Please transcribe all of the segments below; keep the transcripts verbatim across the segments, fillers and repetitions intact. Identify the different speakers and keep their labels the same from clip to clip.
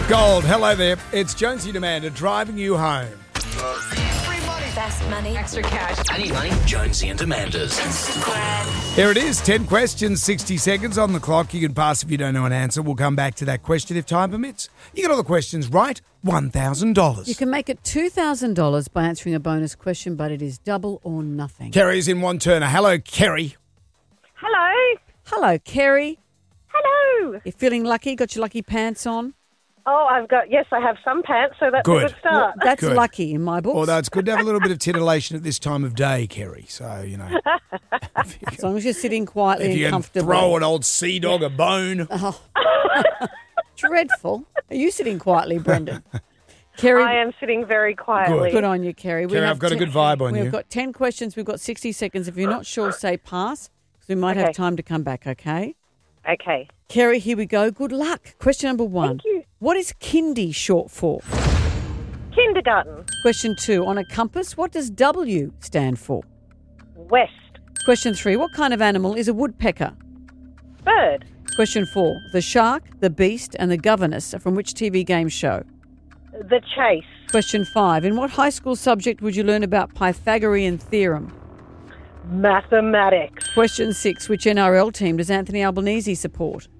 Speaker 1: Gold, hello there. It's Jonesy and Amanda driving you home.
Speaker 2: Free money.
Speaker 3: Fast money.
Speaker 2: Extra cash.
Speaker 4: I need money. Jonesy and Amanda's.
Speaker 3: Instagram.
Speaker 1: Here it is, ten questions, sixty seconds on the clock. You can pass if you don't know an answer. We'll come back to that question if time permits. You get all the questions right, one thousand dollars.
Speaker 5: You can make it two thousand dollars by answering a bonus question, but it is double or nothing.
Speaker 1: Kerry's in one turner. Hello, Kerry.
Speaker 6: Hello.
Speaker 5: Hello, Kerry.
Speaker 6: Hello.
Speaker 5: You feeling lucky? Got your lucky pants on?
Speaker 6: Oh, I've got, yes, I have some pants, so that's
Speaker 1: Good.
Speaker 6: a good start.
Speaker 5: Well, that's
Speaker 1: Good.
Speaker 5: lucky in my book.
Speaker 1: Although it's good to have a little bit of titillation at this time of day, Kerry. So, you know.
Speaker 5: As long as you're sitting quietly
Speaker 1: If
Speaker 5: and
Speaker 1: you can
Speaker 5: comfortably.
Speaker 1: throw an old sea dog a bone.
Speaker 5: Dreadful. Are you sitting quietly, Brendan? Kerry,
Speaker 6: I am sitting very quietly.
Speaker 5: good on you, Kerry. We
Speaker 1: Kerry,
Speaker 5: have
Speaker 1: I've got a
Speaker 5: ten-
Speaker 1: good vibe on
Speaker 5: We've
Speaker 1: you.
Speaker 5: got ten questions. We've got sixty seconds. If you're not sure, say pass, because we might have
Speaker 6: Okay.
Speaker 5: time to come back, okay?
Speaker 6: Okay.
Speaker 5: Kerry, here we go. Good luck. Question number one.
Speaker 6: Thank you.
Speaker 5: What is kindy short for?
Speaker 6: Kindergarten.
Speaker 5: Question two. On a compass, what does W stand for?
Speaker 6: West.
Speaker 5: Question three. What kind of animal is a woodpecker?
Speaker 6: Bird.
Speaker 5: Question four. The shark, the beast, and the governess are from which T V game show?
Speaker 6: The Chase.
Speaker 5: Question five. In what high school subject would you learn about Pythagorean theorem?
Speaker 6: Mathematics.
Speaker 5: Question six. Which N R L team does Anthony Albanese support?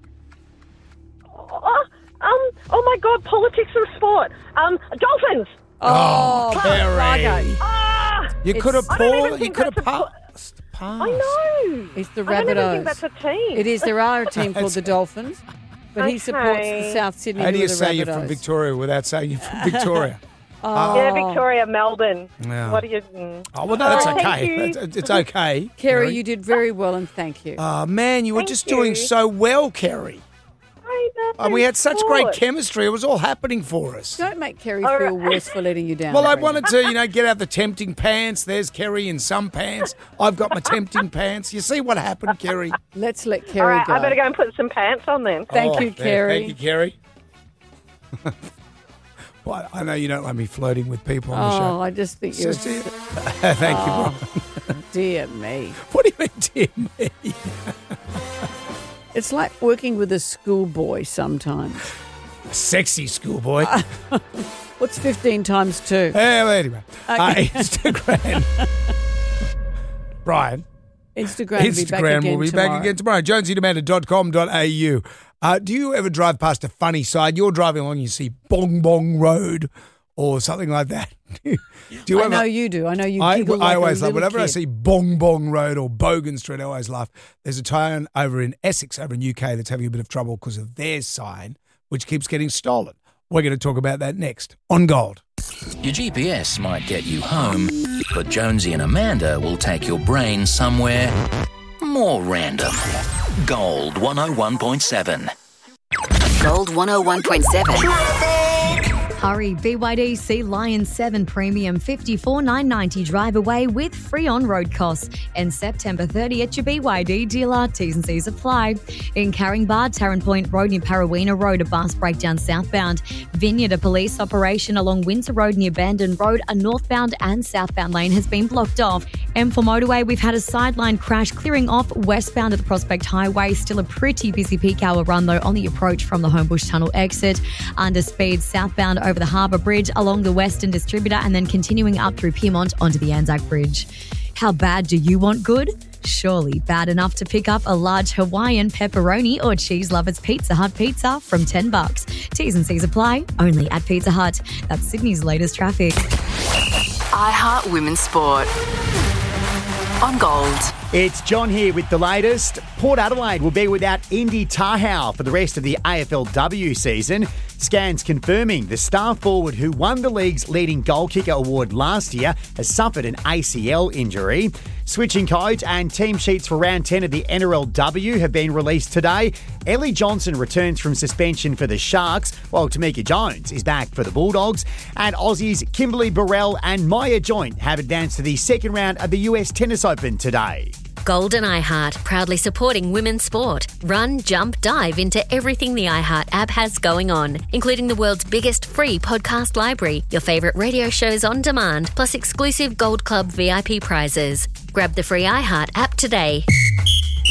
Speaker 6: Oh, um, oh my God, politics and sport. Um, Dolphins.
Speaker 1: Oh,
Speaker 5: Clark
Speaker 1: Kerry.
Speaker 5: Fargo.
Speaker 6: Ah,
Speaker 1: You
Speaker 5: It's-
Speaker 1: could have
Speaker 6: I don't even
Speaker 1: paused. You
Speaker 6: think
Speaker 1: could have
Speaker 6: that's a pl-
Speaker 1: passed. Pass.
Speaker 6: I know.
Speaker 5: It's the
Speaker 6: I don't even
Speaker 5: Rabbitohs.
Speaker 6: think that's a team.
Speaker 5: It is. There are a team called the Dolphins, but he supports the
Speaker 6: Okay.
Speaker 5: South Sydney.
Speaker 1: How do
Speaker 5: who
Speaker 1: you
Speaker 5: are the
Speaker 1: say you're from
Speaker 5: Rabbitohs.
Speaker 1: Victoria without saying you're from Victoria?
Speaker 5: Oh.
Speaker 6: Yeah, Victoria, Melbourne.
Speaker 1: Yeah.
Speaker 6: What do you... mm.
Speaker 1: Oh, well, no, that's
Speaker 6: Oh, thank
Speaker 1: okay.
Speaker 6: you.
Speaker 1: It's, it's okay.
Speaker 5: Kerry, you did very well, and thank you.
Speaker 1: Oh, man, you were
Speaker 6: Thank
Speaker 1: just
Speaker 6: you.
Speaker 1: doing so well, Kerry.
Speaker 6: I know.
Speaker 1: And we had such great
Speaker 6: Sport.
Speaker 1: chemistry. It was all happening for us.
Speaker 5: Don't make Kerry
Speaker 6: All
Speaker 5: feel
Speaker 6: right.
Speaker 5: worse for letting you down.
Speaker 1: Well, I
Speaker 5: Brendan.
Speaker 1: wanted to, you know, get out the tempting pants. There's Kerry in some pants. I've got my tempting pants. You see what happened, Kerry?
Speaker 5: Let's let
Speaker 6: All
Speaker 5: Kerry
Speaker 6: right,
Speaker 5: go.
Speaker 6: I better go and put some pants on then.
Speaker 5: Thank
Speaker 1: Oh,
Speaker 5: you,
Speaker 1: there.
Speaker 5: Kerry.
Speaker 1: Thank you, Kerry. Well, I know you don't like me flirting with people on the
Speaker 5: Oh,
Speaker 1: show.
Speaker 5: I just think you're.
Speaker 1: Just- Thank you, bro.
Speaker 5: Dear me.
Speaker 1: What do you mean, dear me?
Speaker 5: It's like working with a schoolboy sometimes.
Speaker 1: Sexy schoolboy.
Speaker 5: What's fifteen times two?
Speaker 1: Yeah, well, anyway. Uh,
Speaker 5: Okay.
Speaker 1: Instagram. Brian.
Speaker 5: Instagram will be back
Speaker 1: Instagram
Speaker 5: again
Speaker 1: will be
Speaker 5: tomorrow.
Speaker 1: back again tomorrow. jonesy demand dot com dot a u. Uh, do you ever drive past a funny side? You're driving along, you see Bong Bong Road or something like that. do you
Speaker 5: I
Speaker 1: ever,
Speaker 5: know you do. I know you
Speaker 1: I,
Speaker 5: giggle
Speaker 1: I
Speaker 5: like
Speaker 1: always
Speaker 5: a
Speaker 1: laugh.
Speaker 5: little
Speaker 1: Whenever I
Speaker 5: kid.
Speaker 1: see Bong Bong Road or Bogan Street, I always laugh. There's a town over in Essex, over in U K, that's having a bit of trouble because of their sign, which keeps getting stolen. We're going to talk about that next on Gold.
Speaker 4: Your G P S might get you home, but Jonesy and Amanda will take your brain somewhere more random. Gold one oh one point seven.
Speaker 3: Gold one oh one point seven.
Speaker 7: Hurry, B Y D Sea Lion seven Premium fifty-four nine ninety drive away with free on-road costs. And September thirtieth at your B Y D dealer. T's and C's apply. In Carringbar, Tarrant Point Road near Parawina Road, a bus breakdown southbound. Vineyard, a police operation along Windsor Road near Bandon Road, a northbound and southbound lane has been blocked off. M four motorway, we've had a sideline crash clearing off westbound at the Prospect Highway. Still a pretty busy peak hour run though on the approach from the Homebush Tunnel exit. Under speed southbound over the Harbour Bridge along the Western Distributor and then continuing up through Piedmont onto the Anzac Bridge. How bad do you want good? Surely bad enough to pick up a large Hawaiian pepperoni or cheese lovers Pizza Hut pizza from ten bucks. T's and C's apply only at Pizza Hut. That's Sydney's latest traffic.
Speaker 3: iHeart Women's Sport. On Gold.
Speaker 8: It's John here with the latest. Port Adelaide will be without Indy Tahau for the rest of the A F L W season. Scans confirming the star forward who won the league's leading goal kicker award last year has suffered an A C L injury. Switching codes and team sheets for round ten of the N R L W have been released today. Ellie Johnson returns from suspension for the Sharks, while Tamika Jones is back for the Bulldogs. And Aussies Kimberly Burrell and Maya Joint have advanced to the second round of the U S Tennis Open today.
Speaker 9: Gold and iHeart, proudly supporting women's sport. Run, jump, dive into everything the iHeart app has going on, including the world's biggest free podcast library, your favourite radio shows on demand, plus exclusive Gold Club V I P prizes. Grab the free iHeart app today.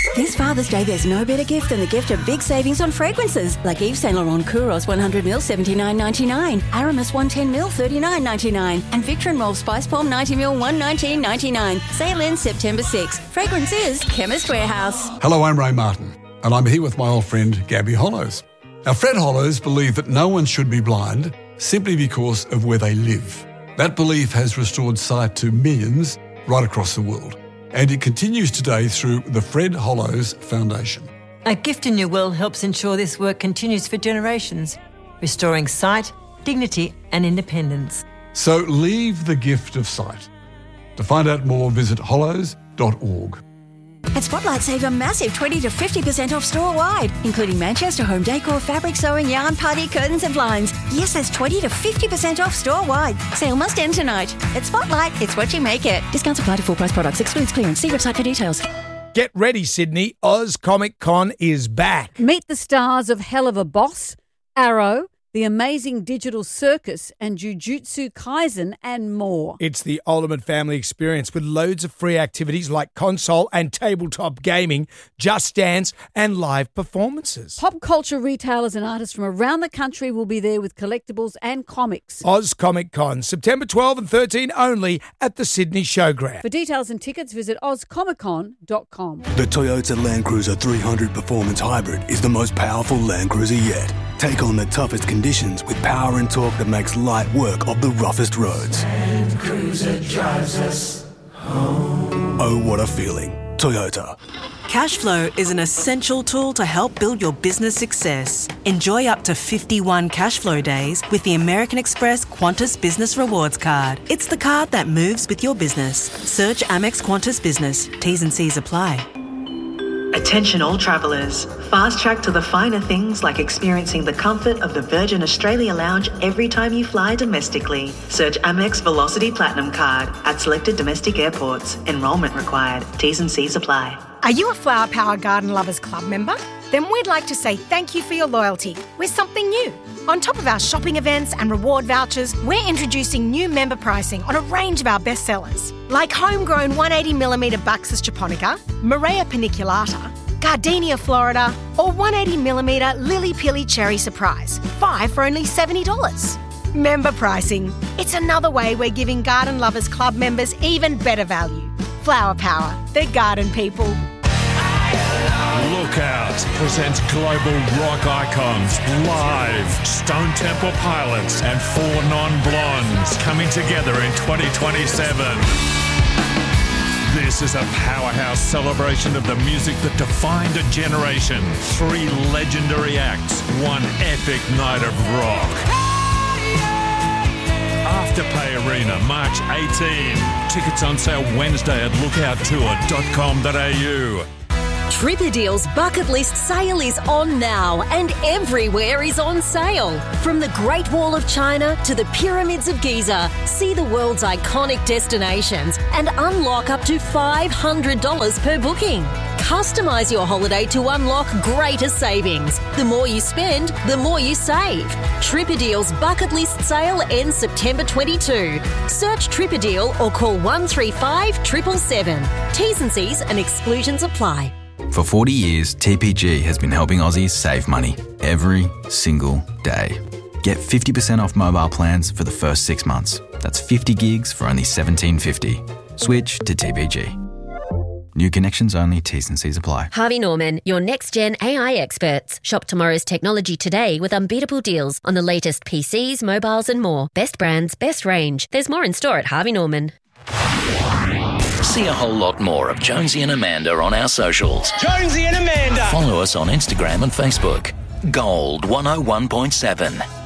Speaker 10: This Father's Day, there's no better gift than the gift of big savings on fragrances, like Yves Saint Laurent Kouros one hundred milliliters seventy-nine ninety-nine, Aramis one hundred ten milliliters thirty-nine ninety-nine, and Victor and Rolf Spice Bomb ninety milliliters one nineteen ninety-nine. Sale ends September sixth. Fragrance is Chemist Warehouse.
Speaker 11: Hello, I'm Ray Martin, and I'm here with my old friend Gabby Hollows. Now, Fred Hollows believed that no one should be blind simply because of where they live. That belief has restored sight to millions right across the world, and it continues today through the Fred Hollows Foundation.
Speaker 12: A Gift in Your Will helps ensure this work continues for generations, restoring sight, dignity and independence.
Speaker 11: So leave the gift of sight. To find out more, visit hollows dot org.
Speaker 10: At Spotlight, save a massive twenty to fifty percent off store-wide, including Manchester home decor, fabric sewing, yarn, party, curtains and blinds. Yes, that's twenty to fifty percent off store-wide. Sale must end tonight. At Spotlight, it's what you make it. Discounts apply to full-price products. Excludes clearance. See website for details.
Speaker 1: Get ready, Sydney. Oz Comic Con is back.
Speaker 5: Meet the stars of Hell of a Boss, Arrow, The Amazing Digital Circus, and Jujutsu Kaisen, and more.
Speaker 1: It's the ultimate family experience with loads of free activities like console and tabletop gaming, Just Dance, and live performances.
Speaker 5: Pop culture retailers and artists from around the country will be there with collectibles and comics.
Speaker 1: Oz Comic Con, September twelfth and thirteenth only at the Sydney Showground.
Speaker 5: For details and tickets, visit oz comic con dot com.
Speaker 13: The Toyota Land Cruiser three hundred Performance Hybrid is the most powerful Land Cruiser yet. Take on the toughest conditions with power and torque that makes light work of the roughest roads.
Speaker 14: Land Cruiser drives us home.
Speaker 13: Oh, what a feeling. Toyota.
Speaker 15: Cashflow is an essential tool to help build your business success. Enjoy up to fifty-one Cashflow days with the American Express Qantas Business Rewards Card. It's the card that moves with your business. Search Amex Qantas Business. T's and C's apply.
Speaker 16: Attention all travellers. Fast track to the finer things like experiencing the comfort of the Virgin Australia Lounge every time you fly domestically. Search Amex Velocity Platinum Card at selected domestic airports. Enrolment required. T's and C's apply.
Speaker 17: Are you a Flower Power Garden Lovers Club member? Then we'd like to say thank you for your loyalty with something new. On top of our shopping events and reward vouchers, we're introducing new member pricing on a range of our best sellers, like homegrown one hundred eighty millimetre Buxus japonica, Morea paniculata, Gardenia Florida, or one hundred eighty millimetre Lily Pilly Cherry Surprise, five for only seventy dollars. Member pricing. It's another way we're giving Garden Lovers Club members even better value. Flower Power, the garden people.
Speaker 18: Lookout presents global rock icons live. Stone Temple Pilots and Four Non-Blondes coming together in twenty twenty-seven. This is a powerhouse celebration of the music that defined a generation. Three legendary acts, one epic night of rock. Afterpay Arena, March eighteenth. Tickets on sale Wednesday at lookout tour dot com dot a u.
Speaker 19: Tripadeal's bucket list sale is on now, and everywhere is on sale. From the Great Wall of China to the Pyramids of Giza, see the world's iconic destinations and unlock up to five hundred dollars per booking. Customise your holiday to unlock greater savings. The more you spend, the more you save. Tripadeal's bucket list sale ends September twenty-second. Search Tripadeal or call one three five seven seven seven. T's and C's and exclusions apply.
Speaker 20: For forty years, T P G has been helping Aussies save money every single day. Get fifty percent off mobile plans for the first six months. That's fifty gigs for only seventeen fifty. Switch to T P G. New connections only, T's and C's apply.
Speaker 9: Harvey Norman, your next-gen A I experts. Shop tomorrow's technology today with unbeatable deals on the latest P Cs, mobiles and more. Best brands, best range. There's more in store at Harvey Norman.
Speaker 4: See a whole lot more of Jonesy and Amanda on our socials.
Speaker 2: Jonesy and Amanda.
Speaker 4: Follow us on Instagram and Facebook. Gold one oh one point seven.